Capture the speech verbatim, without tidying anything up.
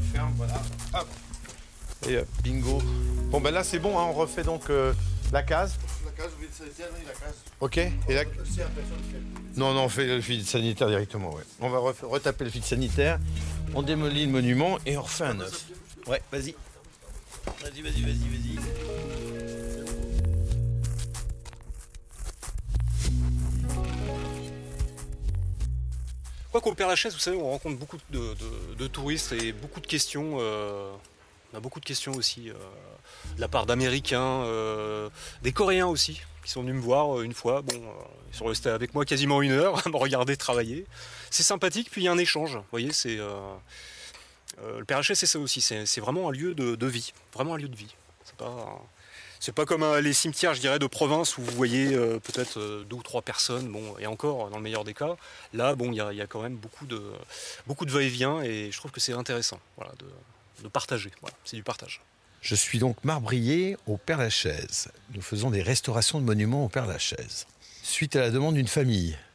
referme, voilà. Hop. Et euh, bingo. Bon ben là c'est bon, hein, on refait donc euh, la case. La case, vide sanitaire, oui, la case. Ok. Et là... C'est la personne qui fait. Non, non, on fait le vide sanitaire directement, ouais. On va ref- retaper le vide sanitaire, on démolit le monument et on refait un neuf. Ouais, vas-y. Vas-y, vas-y, vas-y, vas-y. Quoi qu'au Père-Lachaise, vous savez, on rencontre beaucoup de, de- de touristes et beaucoup de questions. euh, on a beaucoup de questions aussi euh, de la part d'Américains, euh, des Coréens aussi, qui sont venus me voir euh, une fois. Bon, euh, ils sont restés avec moi quasiment une heure à me regarder travailler. C'est sympathique, puis il y a un échange. Vous voyez, c'est euh, euh, le Père-Lachaise, c'est ça aussi. C'est, c'est vraiment un lieu de, de vie, vraiment un lieu de vie. C'est pas C'est pas comme euh, les cimetières, je dirais, de province où vous voyez euh, peut-être euh, deux ou trois personnes, bon, et encore, dans le meilleur des cas. Là, bon, il y a, y a quand même beaucoup de, beaucoup de va-et-vient, et je trouve que c'est intéressant, voilà, de, de partager. Voilà, c'est du partage. Je suis donc marbrier au Père-Lachaise. Nous faisons des restaurations de monuments au Père-Lachaise. Suite à la demande d'une famille